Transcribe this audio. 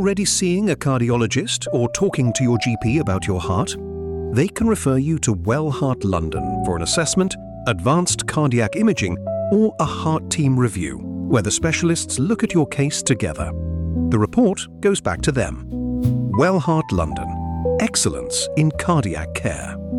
already seeing a cardiologist or talking to your GP about your heart? They can refer you to Well Heart London for an assessment, advanced cardiac imaging, or a heart team review, where the specialists look at your case together. The report goes back to them. Well Heart London. Excellence in cardiac care.